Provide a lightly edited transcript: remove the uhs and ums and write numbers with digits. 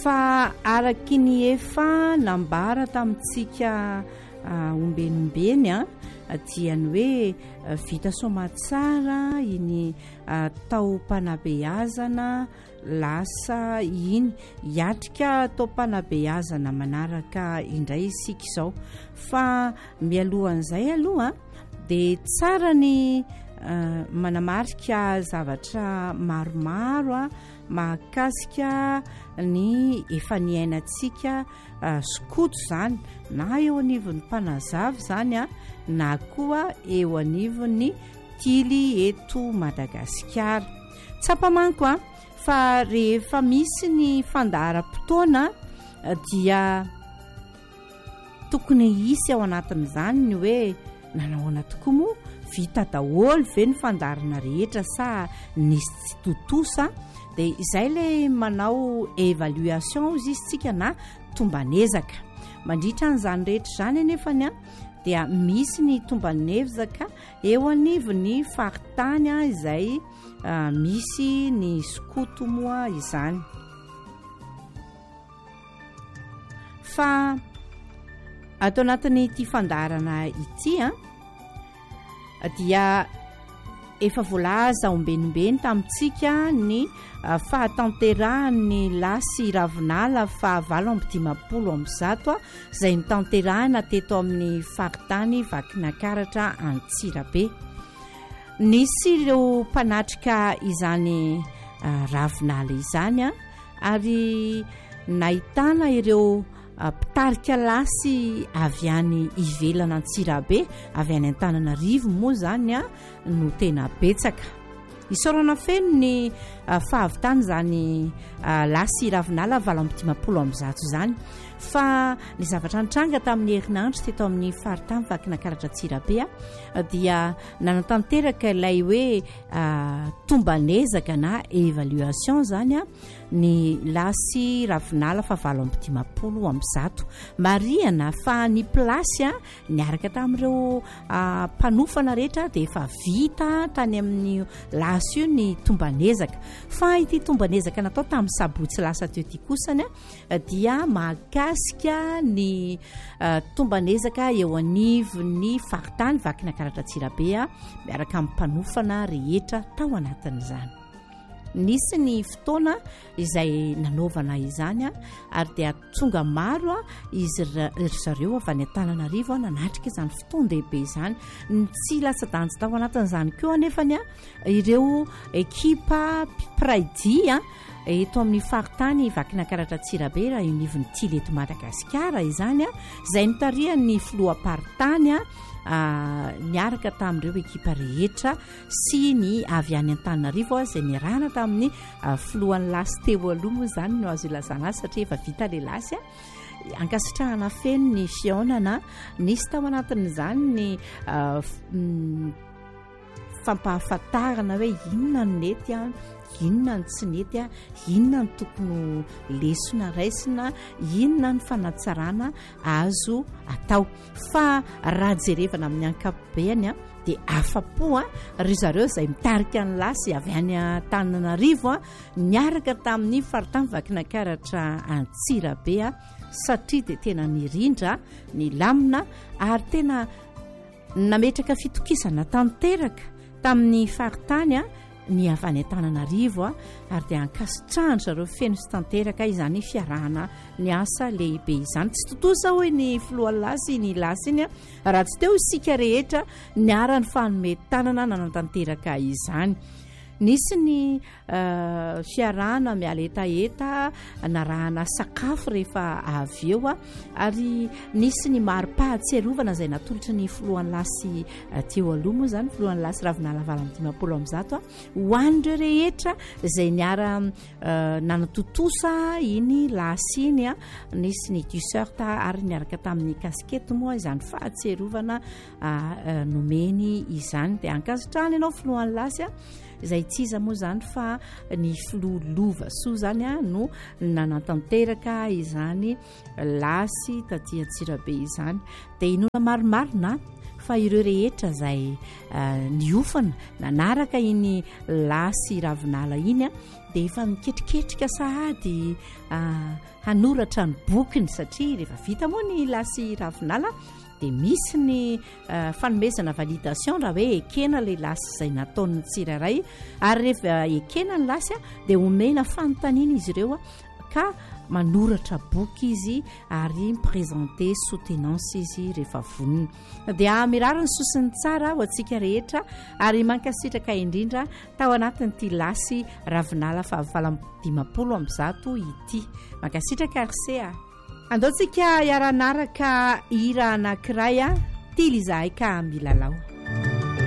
fa araky ny efa nambara tamintsika ombenombeny diany hoe vita somatsara iny tao-panabeazana lasa iny hiatrika tao-panabeazana manaraka indray isika izao fa mialohan'izay aloha dia tsara ny manamarika zavatra maromaro mahakasika ny efa niainantsika skoto zany na eo anivon'ny mpanazavy zany na koa eo anivon'ny tily eto Madagasikara. Tsapamanko fa rehefa misy ny fandaharam-potoana dia tokony hisy ao anatin'izany ny hoe nanahoana tokoa moa vita daholo ve ny fandarana rehetra sa nisy tsy totosa dia izay ilay manao évaluation izy isika na tombanezaka mandritra an'izany rehetra izany anefany dia misy ny tombanezaka eo anivon'ny faritany izay misy ny skoto moa izany. Fa ato anatin'ity fandarana ity dia efa voalaza ombenombeny tamintsika ny fahatanterahan'ny lasy Ravinala fa 8/100 izay nitanterahana teto amin'ny faritany Vakinakaratra Antsirabe. Nisy ireo mpanatrika izany Ravinala izany ary nahitana ireo mpitarika lasy avy any ivelana Antsirabe avy any Antananarivo moa zany no tena betsaka. Isorana feno ny fahavitany zany lasy Ravinala 8/100 zany fa ny zavatra nitranga tamin'ny herinandro teto amin'ny faritany Vakinakaratra Antsirabe dia nanatanteraka ilay hoe tombanezaka na évaluation zany ny lasy Ravinala fa 8/100 mariana fa ny plasy niaraka tamin'ireo mpanofana rehetra dia efa vita tany amin'ny lasy io ny tombanezaka fa ity tombanezaka natao tamin'ny sabotsy lasa teo ty kosany dia mahakasika ny tombanezaka eo anivon'ny faritany Vakinakaratra Antsirabe miaraka amin'ny mpanofana rehetra tao anatin'izany. Nisy ny fotoana izay nanaovana izany ary dia tonga maro izy zareo avy any Antananarivo nanatrika izany fotoan-dehibe izany tsy lasa danjy tao anatin'izany koa anefany ireo ekipa praidia eto amin'ny faritany Vakinakaratra Antsirabe raha anivon'ny tily eto Madagasikara izany izay nitarihan'ny filoha-paritany niaraka tamin'ireo ekipa rehetra sy ny avy any Antananarivo izay niarahana tamin'ny filohan'ny lasy teo aloha moa izany no azo ilazana azy satria efa vita ilay lasy ankasitrahana feno ny fiaonana nisy tao anatin'izany ny fampahafantarana hoe inona ny nety inona ny tsy nety inona ny tokony lesona raisina inona ny fanatsarana azo atao fa raha jerevana amin'ny ankapobeny dia afa-po ry zareo izay mitarika ny lasy avy any Antananarivo niaraka tamin'ny faritany Vakinakaratra Antsirabe satria dia tena nirindra ny lamina ary tena nametraka fitokisana tanteraka tamin'ny faritany ny avy any Antananarivo ary dia ankasitrahany zareo feno sy tanteraka izany fiarahana ny asa lehibe izany. Tsy totosa hoe ny filohan'ny lasy ny lasy iny raha tsy teo isika rehetra niara-ny fanometanana nanatanteraka izany. Nisy ny fiarahana miala etaeta narahana sakafo rehefa avy eo ary nisy ny mari-pahatsiarovana izay natolotra ny filohan'ny lasy teo aloha moa izany filohan'ny lasy Ravinala 8/100 ho an'ireo rehetra izay niara nanatotosa iny lasy iny nisy ny t-shirt ary niaraka tamin'ny kaskety moa izany fahatsiarovana nomeny izany dia ankasitrahana ianao filohan'ny lasy izay tsy iza moa zany fa ny filoha soa zany no nanatanteraka izany lasy taty Antsirabe izany dia inona marimarina fa ireo rehetra zay niofana nanaraka iny lasy ravinala iny a dia efa miketriketrika sahady hanoratra ny bokiny satria rehefa vita moa ny lasy ravinala dia misy ny fanomezana validation raha hoe ekena ilay lasy izay nataon'ny tsirairay ary rehefa ekena ny lasy a dia omena fanontaniana izy ireo a ka manoratra boky izy ary miprésente soutenance izy rehefa vonina dia mirary ny sosiny tsara ho antsika rehetra ary mankasitraka indrindra tao anatin'ity lasy ravinala fa 750 ity mankasitraka arsea andaontsika hiara-naraka hira anankiray a tily izahay ka milalao